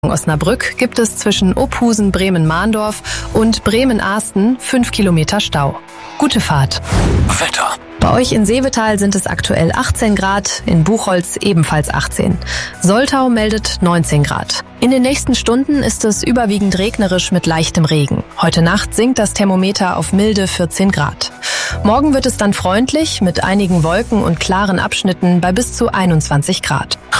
Osnabrück gibt es zwischen Ophusen, Bremen-Mahndorf und Bremen-Ahsten 5 Kilometer Stau. Gute Fahrt. Wetter. Bei euch in Seevetal sind es aktuell 18 Grad, in Buchholz ebenfalls 18. Soltau meldet 19 Grad. In den nächsten Stunden ist es überwiegend regnerisch mit leichtem Regen. Heute Nacht sinkt das Thermometer auf milde 14 Grad. Morgen wird es dann freundlich mit einigen Wolken und klaren Abschnitten bei bis zu 21 Grad.